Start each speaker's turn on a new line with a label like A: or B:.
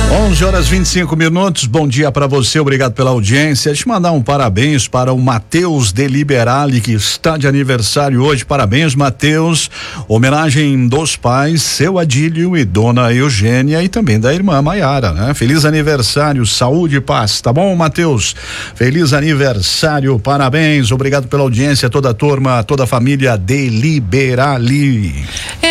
A: 11h25. Bom dia para você, obrigado pela audiência. Deixa eu mandar um parabéns para o Matheus de Liberale, que está de aniversário hoje. Parabéns, Matheus. Homenagem dos pais, seu Adílio e dona Eugênia, e também da irmã Maiara, né? Feliz aniversário, saúde e paz, tá bom, Matheus? Feliz aniversário, parabéns, obrigado pela audiência, toda a turma, toda a família de Liberale.